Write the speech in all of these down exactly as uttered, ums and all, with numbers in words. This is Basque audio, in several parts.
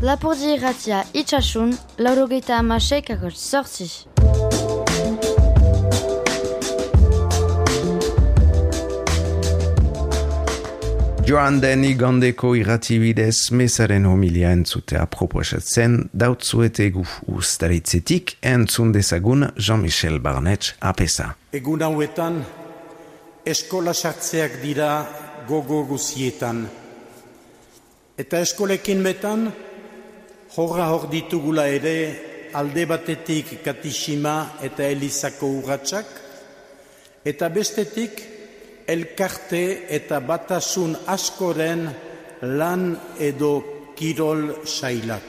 Lapurdi irratia itxasun, laurogeita hamasei kakotx zortzi. Joan den igandeko irratibidez mesaren homilia entzutea proposatzen dautzuetegu ustaritzetik entzun dezagun Jean-Michel Barnetx apesa. Egun hauetan, eskola sartzeak dira gogo guzietan. Eta eskolekin betan, jorra hor ditugula ere alde batetik katixima eta elizako urratsak, eta bestetik elkarte eta batasun askoren lan edo kirol sailak.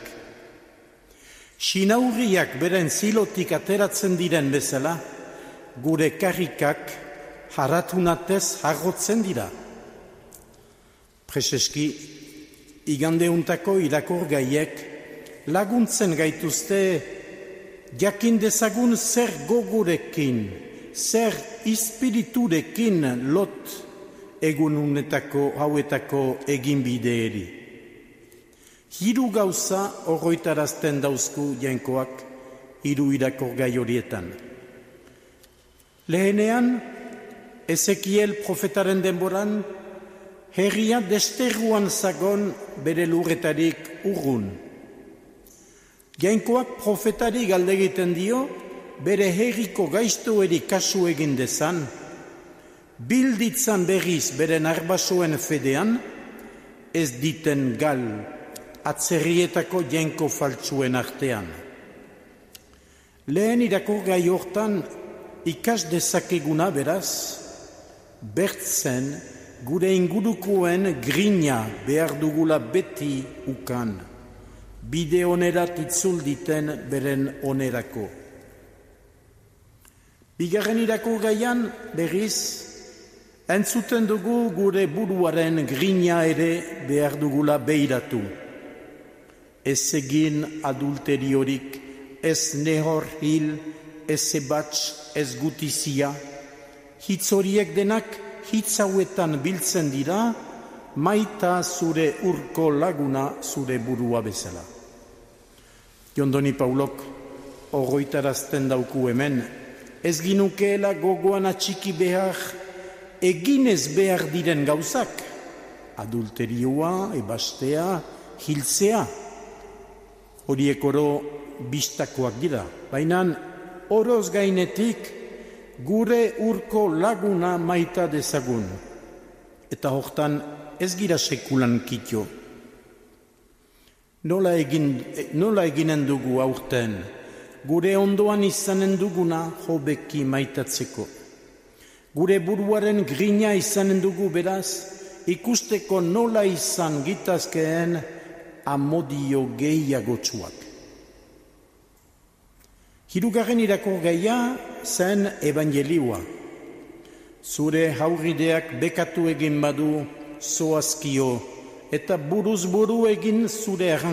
Sinaurriak beren zilotik ateratzen diren bezala, gure karrikak haratunatez harrotzen dira. Preseski, igandeuntako irakur gaiek laguntzen gaituzte jakin dezagun zer gogurekin, zer ispiriturekin lot egununetako hauetako eginbideeri. Hiru gauza horroitarazten dauzku jainkoak hiru irakur gai horietan. Lehenean, Ezekiel profetaren denboran, herria desterruan zagon bere lurretarik urrun. Jainkoak profetari galdegiten dio, bere herriko gaiztoeri kasu egin dezan, bilditzan berriz beren arbasoen fedean, ez diten gal atzerrietako jainko faltsuen artean. Lehen irakurgai hortan ikas dezakeguna beraz, bertzen gure ingurukoen grina behar dugula beti ukan, bide onerat itzul-diten beren onerako. Bigarren irakurgaian berriz, entzuten dugu gure buruaren grina ere behar dugula behiratu. Ez egin adulteriorik, ez nehor hil, ez ebatx, ez gutizia, hitz horiek denak hitz hauetan biltzen dira, maita zure urko laguna zure burua bezala. Jondoni Paulok horroitarazten dauku hemen, ez ginukeela gogoan atxiki behar, eginez behar diren gauzak, adulterioa, ebastea, hiltzea, horiek oro bistakoak dira, baina oroz gainetik gure urko laguna maita dezagun, eta hortan ez gira sekulan kitio. Nola, egin, nola eginen dugu aurten, gure ondoan izanen duguna hobeki maitatzeko. Gure buruaren grina izanen dugu beraz, ikusteko nola izan gitazkeen amodio gehiagotsuak. Hirugarren irakurgaia zen evangelioa. Zure haurrideak bekatu egin badu zoazkio eta buruz buru egin zure